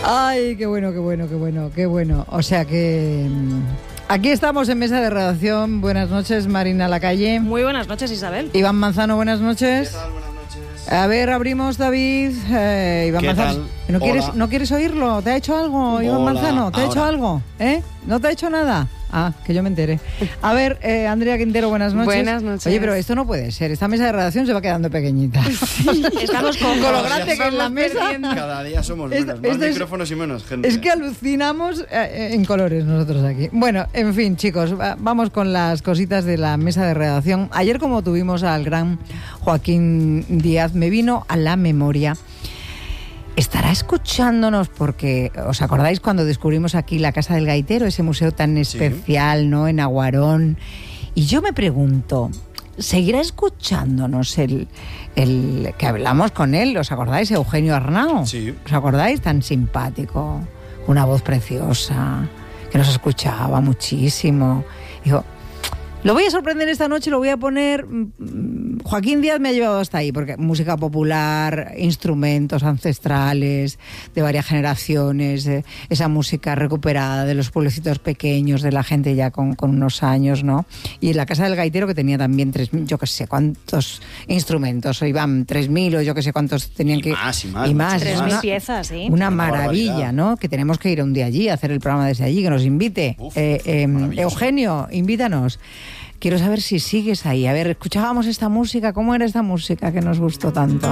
Ay, qué bueno, qué bueno, qué bueno, qué bueno. O sea que aquí estamos en mesa de redacción. Buenas noches, Marina Lacalle. Muy buenas noches, Isabel. Iván Manzano, buenas noches. ¿Qué tal? Buenas noches. A ver, abrimos, David. Iván ¿Qué Manzano. tal? ¿No quieres oírlo? ¿Te ha hecho algo, Iván Hola, Manzano? ¿Te ha hecho ahora. algo? ¿No te ha hecho nada? Ah, que yo me entere. A ver, Andrea Quintero, buenas noches. Buenas noches. Oye, pero esto no puede ser. Esta mesa de redacción se va quedando pequeñita. Estamos Con lo con grande que es la mesa. Cada día somos Esto- menos, más esto es- micrófonos y menos gente. Es que alucinamos en colores nosotros aquí. Bueno, en fin, chicos, vamos con las cositas de la mesa de redacción. Ayer, como tuvimos al gran Joaquín Díaz, me vino a la memoria. Estará escuchándonos porque, ¿os acordáis cuando descubrimos aquí la Casa del Gaitero, ese museo tan especial, ¿no?, en Aguarón? Y yo me pregunto, ¿seguirá escuchándonos el que hablamos con él? ¿Os acordáis? Eugenio Arnao. Sí. ¿Os acordáis? Tan simpático, una voz preciosa, que nos escuchaba muchísimo. Digo, lo voy a sorprender esta noche, lo voy a poner. Joaquín Díaz me ha llevado hasta ahí, porque música popular, instrumentos ancestrales de varias generaciones, esa música recuperada de los pueblecitos pequeños, de la gente ya con unos años, ¿no? Y la Casa del Gaitero, que tenía también 3.000, yo qué sé cuántos instrumentos, o iban 3.000 o yo qué sé cuántos tenían que... más. 3.000 piezas, ¿sí? Una Una maravilla, barbaridad. ¿no? Que tenemos que ir un día allí, a hacer el programa desde allí, que nos invite. Uf, maravilloso. Eugenio, invítanos. Quiero saber si sigues ahí. A ver, escuchábamos esta música. ¿Cómo era esta música que nos gustó tanto?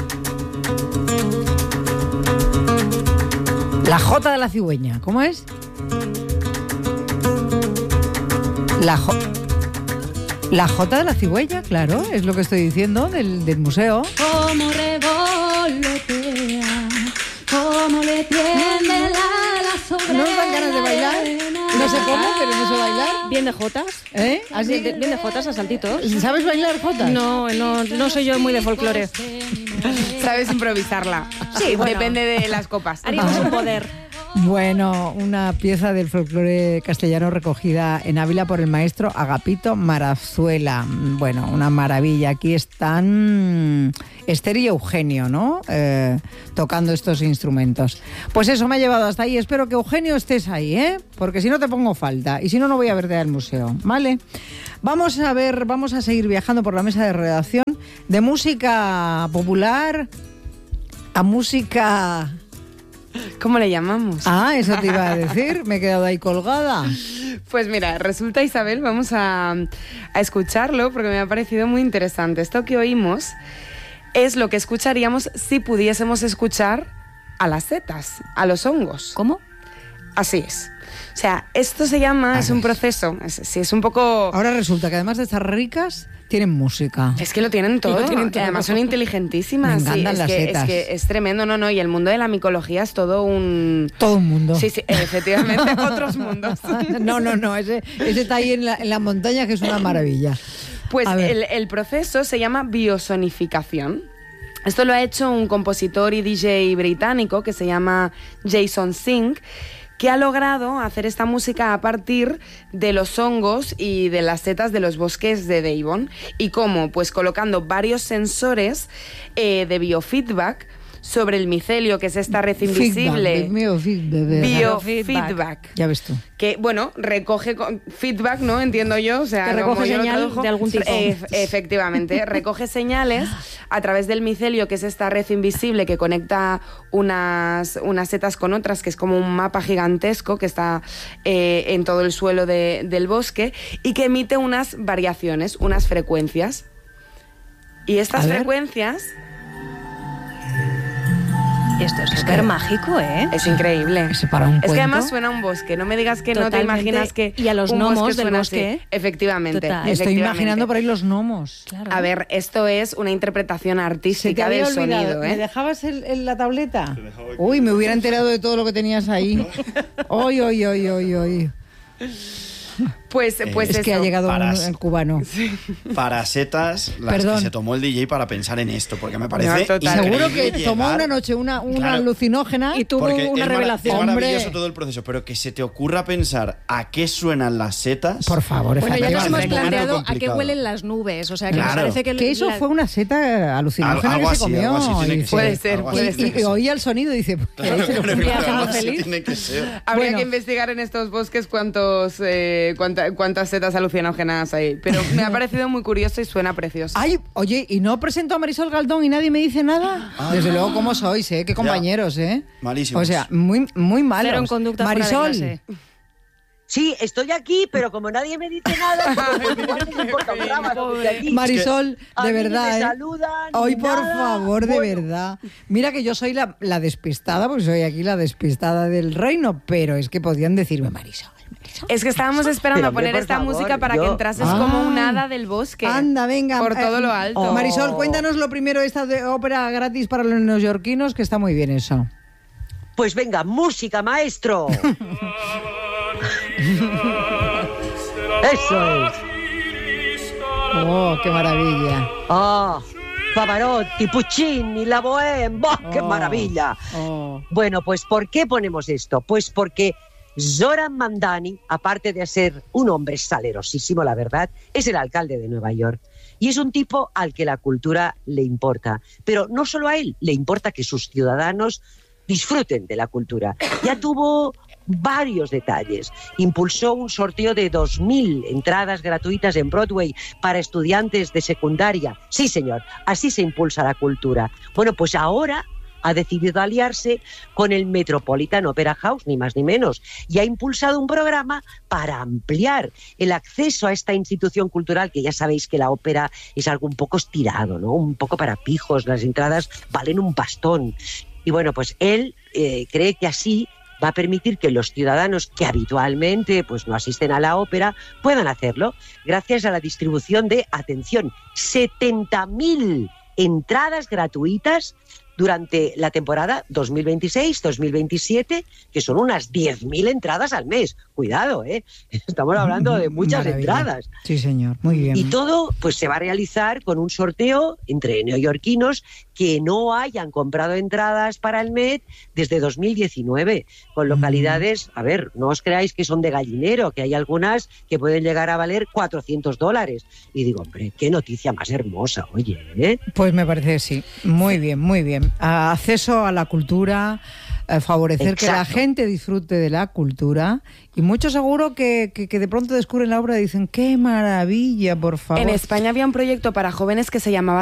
La Jota de la Cigüeña. ¿Cómo es? La Jota de la Cigüeña, claro, es lo que estoy diciendo del museo. Como revolotea, como le tiende la sobre. ¿No os dan ganas de bailar? No sé cómo, pero no sé bailar. ¿Bien de jotas? ¿Eh? ¿Así? ¿Bien de jotas a saltitos? ¿Sabes bailar, Jota? No soy yo muy de folclore. Sabes improvisarla. Sí, bueno. Depende de las copas. Haríamos un poder. Bueno, una pieza del folclore castellano recogida en Ávila por el maestro Agapito Marazuela. Bueno, una maravilla. Aquí están Esther y Eugenio, ¿no? Tocando estos instrumentos. Pues eso me ha llevado hasta ahí. Espero que, Eugenio, estés ahí, ¿eh? Porque si no te pongo falta. Y si no, no voy a verte al museo, ¿vale? Vamos a seguir viajando por la mesa de redacción de música popular a música... ¿Cómo le llamamos? Ah, eso te iba a decir, me he quedado ahí colgada. Pues mira, resulta, Isabel, vamos a escucharlo porque me ha parecido muy interesante. Esto que oímos es lo que escucharíamos si pudiésemos escuchar a las setas, a los hongos. ¿Cómo? Así es. O sea, esto se llama, es un proceso, es un poco... Ahora resulta que además de estar ricas, tienen música. Es que lo tienen todo, Lo tienen todo. además son inteligentísimas. Me encantan sí, las setas. Es que es tremendo, no, y el mundo de la micología es todo un... Todo un mundo. Sí, efectivamente, otros mundos. No, ese está ahí en la montaña, que es una maravilla. Pues A ver. el proceso se llama biosonificación. Esto lo ha hecho un compositor y DJ británico que se llama Jason Singh, que ha logrado hacer esta música a partir de los hongos y de las setas de los bosques de Devon. ¿Y cómo? Pues colocando varios sensores de biofeedback sobre el micelio, que es esta red invisible. Biofeedback. Ya ves tú. Que, bueno, recoge feedback, ¿no? Entiendo yo. O sea, Que recoge como yo lo señal tradujo. de algún tipo. Efectivamente. Recoge señales a través del micelio, que es esta red invisible que conecta unas setas con otras, que es como un mapa gigantesco que está en todo el suelo del bosque y que emite unas variaciones, unas frecuencias. Y estas A ver. frecuencias... Esto es súper mágico, ¿eh? Es increíble. Ese para un Es que cuento. además suena a un bosque. No me digas que no te Totalmente. imaginas que Y a los un gnomos bosque del suena bosque. así. Efectivamente. Total. Estoy efectivamente. imaginando por ahí los gnomos. Claro. A ver, esto es una interpretación Se te artística había del olvidado. sonido, ¿Me ¿eh? dejabas la tableta? Uy, me hubiera enterado de todo lo que tenías ahí. Hoy. Pues Es eso. que ha llegado Paras. un cubano. Parasetas las Perdón. que se tomó el DJ para pensar en esto, porque me No, parece total. increíble Seguro que tomó llegar- una noche una Claro. alucinógena Y tuvo Porque una es revelación. Es maravilloso Hombre. todo el proceso, pero que se te ocurra pensar a qué suenan las setas. Por favor, es Bueno, ya nos fatal. hemos un momento planteado a qué complicado. huelen las nubes. O sea, que Claro. nos parece que... Que eso fue una seta alucinógena Algo que se así, comió. algo así tiene y que dice- Puede ser, algo puede así ser. y oía el sonido y dice... Claro, "Ay, se lo claro, comí". claro, hacernos algo así feliz. tiene que ser. Habría Bueno. que investigar en estos bosques cuántas setas alucinógenas hay. Pero me ha parecido muy curioso y suena precioso. Ay, oye, ¿y no presento a Marisol Galdón y nadie me dice nada? Desde luego, ¿cómo sois, Qué compañeros, Malísimos. O sea, muy malos. Cero en conducta fuera de Marisol, clase. Sí, estoy aquí, pero como nadie me dice nada, pues igual no me importa un drama, no estoy aquí. Marisol, A de mí ni verdad, me saludan, Hoy, ni por nada. favor, de Bueno. verdad. Mira que yo soy la despistada, porque soy aquí la despistada del reino, pero es que podían decirme Marisol. Es que estábamos esperando Pero, a poner por esta favor, música para yo- que entrases como un Ay. hada del bosque. Anda, venga. Por todo lo alto. Marisol, cuéntanos lo primero, esta de ópera gratis para los neoyorquinos, que está muy bien eso. Pues venga, música, maestro. Eso es. Oh, qué maravilla. Ah, Pavarotti, Puccini, la Bohème, ¡bah, qué Oh. maravilla! Oh. Bueno, pues ¿por qué ponemos esto? Pues porque Zoran Mandani, aparte de ser un hombre salerosísimo, la verdad, es el alcalde de Nueva York. Y es un tipo al que la cultura le importa. Pero no solo a él, le importa que sus ciudadanos disfruten de la cultura. Ya tuvo varios detalles. Impulsó un sorteo de 2.000 entradas gratuitas en Broadway para estudiantes de secundaria. Sí, señor, así se impulsa la cultura. Bueno, pues ahora ha decidido aliarse con el Metropolitan Opera House, ni más ni menos, y ha impulsado un programa para ampliar el acceso a esta institución cultural, que ya sabéis que la ópera es algo un poco estirado, ¿no? Un poco para pijos, las entradas valen un pastón. Y bueno, pues él cree que así va a permitir que los ciudadanos que habitualmente pues no asisten a la ópera puedan hacerlo gracias a la distribución de, atención, 70.000 entradas gratuitas durante la temporada 2026-2027, que son unas 10.000 entradas al mes. Cuidado, estamos hablando de muchas Maravilla. entradas. Sí, señor, muy bien. Y todo pues se va a realizar con un sorteo entre neoyorquinos que no hayan comprado entradas para el Met desde 2019, con localidades, a ver, no os creáis que son de gallinero, que hay algunas que pueden llegar a valer $400. Y digo, hombre, qué noticia más hermosa, oye, Pues me parece que sí. Muy bien, muy bien. Acceso a la cultura, favorecer que la Exacto. gente disfrute de la cultura. Y mucho seguro que de pronto descubren la obra y dicen, qué maravilla, por favor. En España había un proyecto para jóvenes que se llamaba